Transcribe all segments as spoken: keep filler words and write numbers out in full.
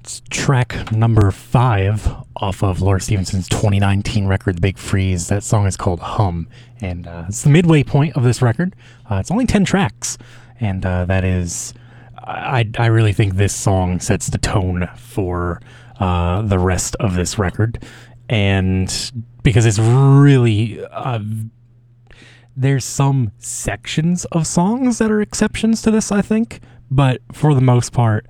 It's track number five off of Laura Stevenson's twenty nineteen record, The Big Freeze. That song is called Hum, and uh, it's the midway point of this record. Uh, it's only ten tracks, and uh, that is, I, I really think this song sets the tone for uh, the rest of this record, and because it's really, uh, there's some sections of songs that are exceptions to this, I think, but for the most part,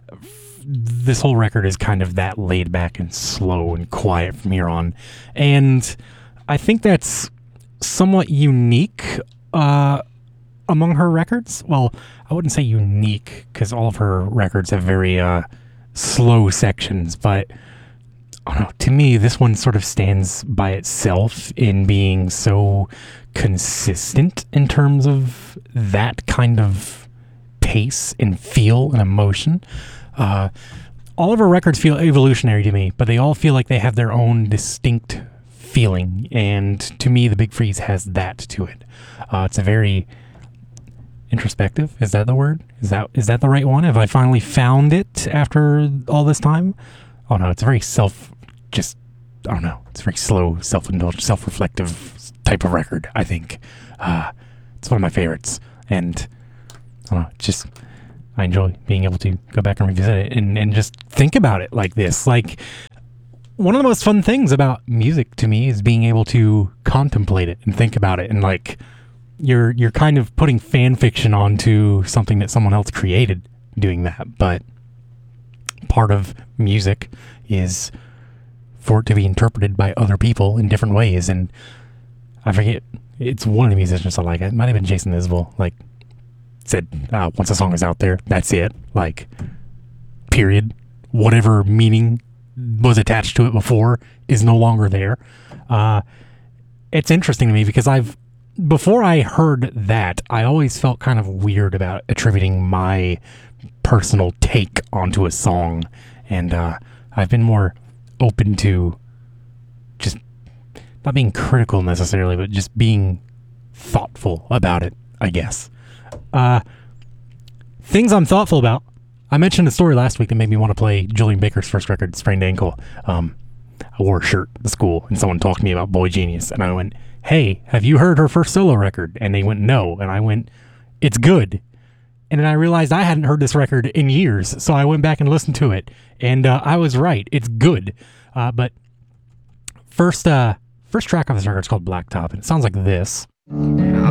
this whole record is kind of that laid back and slow and quiet from here on. And I think that's somewhat unique uh, among her records. Well, I wouldn't say unique because all of her records have very uh, slow sections, but I don't know, to me, this one sort of stands by itself in being so consistent in terms of that kind of pace and feel and emotion. Uh, all of her records feel evolutionary to me, but they all feel like they have their own distinct feeling, and to me, The Big Freeze has that to it. Uh, it's a very introspective. Is that the word? Is that is that the right one? Have I finally found it after all this time? Oh no, it's a very self, just I don't know. It's a very slow, self-indulgent, self-reflective type of record. I think uh, it's one of my favorites, and I don't know, just. I enjoy being able to go back and revisit it and, and just think about it like this. Like, one of the most fun things about music to me is being able to contemplate it and think about it. And like, you're you're kind of putting fan fiction onto something that someone else created doing that. But part of music is for it to be interpreted by other people in different ways. And I forget, it's one of the musicians I like. It might have been Jason Isbell. Like, said uh, once a song is out there, that's it, like, period. Whatever meaning was attached to it before is no longer there. Uh, it's interesting to me because I've, before I heard that, I always felt kind of weird about attributing my personal take onto a song, and uh, I've been more open to just not being critical necessarily, but just being thoughtful about it, I guess. Uh, things I'm thoughtful about. I mentioned a story last week that made me want to play Julian Baker's first record, Sprained Ankle. Um, I wore a shirt to school, and someone talked to me about Boy Genius, and I went, hey, have you heard her first solo record? And they went, no. And I went, it's good. And then I realized I hadn't heard this record in years, so I went back and listened to it, and uh, I was right. It's good. Uh, but first, uh, first track of this record is called Blacktop, and it sounds like this.